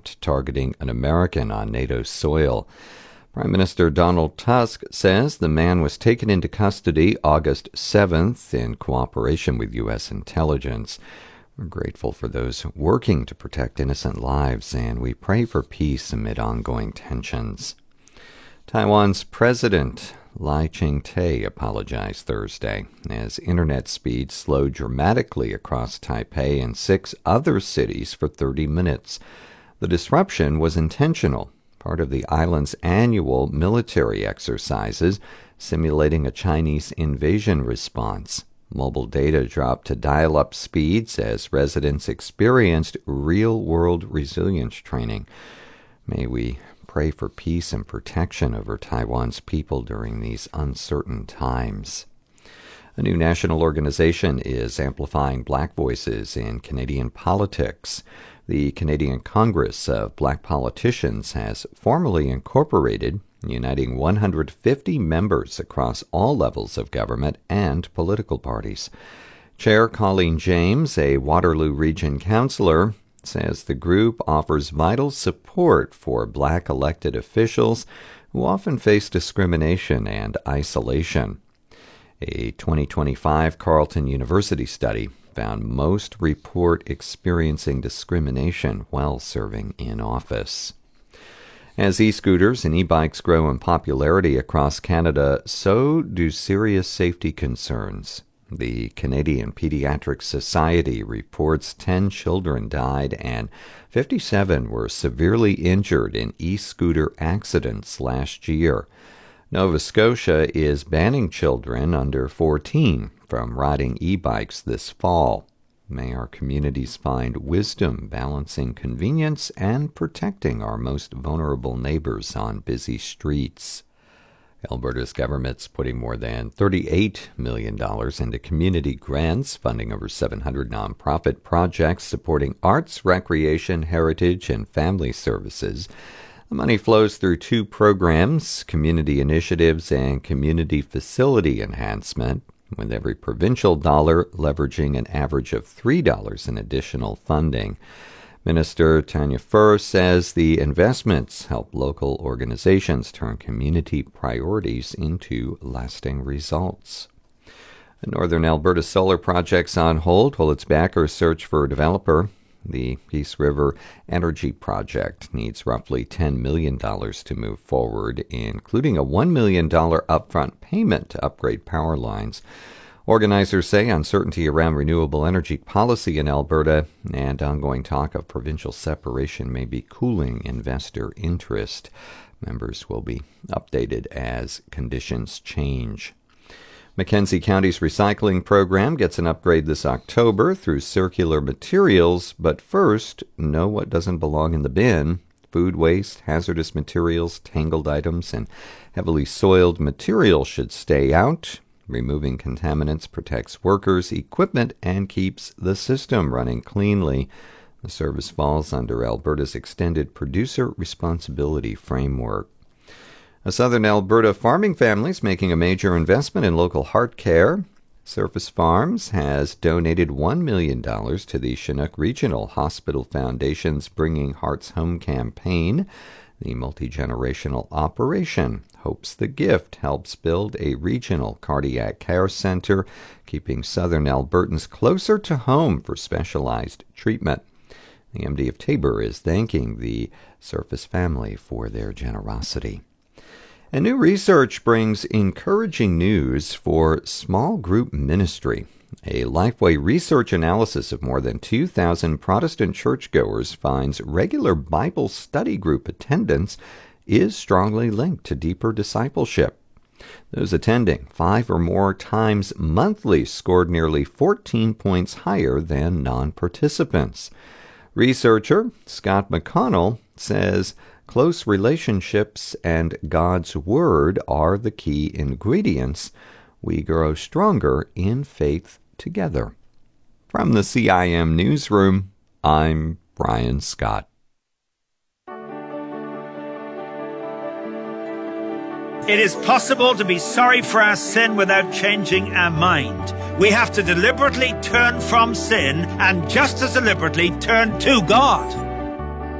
attempt targeting an American on NATO soil. Prime Minister Donald Tusk says the man was taken into custody August 7th in cooperation with U.S. intelligence. We're grateful for those working to protect innocent lives, and we pray for peace amid ongoing tensions. Taiwan's President Lai Ching-te apologized Thursday as internet speed slowed dramatically across Taipei and 6 other cities for 30 minutes. The disruption was intentional, part of the island's annual military exercises, simulating a Chinese invasion response. Mobile data dropped to dial-up speeds as residents experienced real-world resilience training. May we pray for peace and protection over Taiwan's people during these uncertain times. A new national organization is amplifying black voices in Canadian politics. The Canadian Congress of Black Politicians has formally incorporated, uniting 150 members across all levels of government and political parties. Chair Colleen James, a Waterloo Region councillor, says the group offers vital support for black elected officials who often face discrimination and isolation. A 2025 Carleton University study found most report experiencing discrimination while serving in office. As e-scooters and e-bikes grow in popularity across Canada, so do serious safety concerns. The Canadian Pediatric Society reports 10 children died and 57 were severely injured in e-scooter accidents last year. Nova Scotia is banning children under 14 from riding e-bikes this fall. May our communities find wisdom balancing convenience and protecting our most vulnerable neighbors on busy streets. Alberta's government's putting more than $38 million into community grants, funding over 700 nonprofit projects supporting arts, recreation, heritage, and family services. The money flows through 2 programs, community initiatives and community facility enhancement, with every provincial dollar leveraging an average of $3 in additional funding. Minister Tanya Furr says the investments help local organizations turn community priorities into lasting results. The Northern Alberta Solar Project's on hold while its backers search for a developer. The Peace River Energy Project needs roughly $10 million to move forward, including a $1 million upfront payment to upgrade power lines. Organizers say uncertainty around renewable energy policy in Alberta and ongoing talk of provincial separation may be cooling investor interest. Members will be updated as conditions change. Mackenzie County's recycling program gets an upgrade this October through circular materials, but first, know what doesn't belong in the bin. Food waste, hazardous materials, tangled items, and heavily soiled material should stay out. Removing contaminants protects workers, equipment, and keeps the system running cleanly. The service falls under Alberta's Extended Producer Responsibility Framework. A southern Alberta farming family is making a major investment in local heart care. Surface Farms has donated $1 million to the Chinook Regional Hospital Foundation's Bringing Hearts Home campaign. The multi-generational operation hopes the gift helps build a regional cardiac care center, keeping southern Albertans closer to home for specialized treatment. The MD of Tabor is thanking the Surface family for their generosity. And new research brings encouraging news for small group ministry. A Lifeway research analysis of more than 2,000 Protestant churchgoers finds regular Bible study group attendance is strongly linked to deeper discipleship. Those attending 5 or more times monthly scored nearly 14 points higher than non-participants. Researcher Scott McConnell says close relationships and God's Word are the key ingredients. We grow stronger in faith together. From the CIM Newsroom, I'm Brian Scott. It is possible to be sorry for our sin without changing our mind. We have to deliberately turn from sin and just as deliberately turn to God.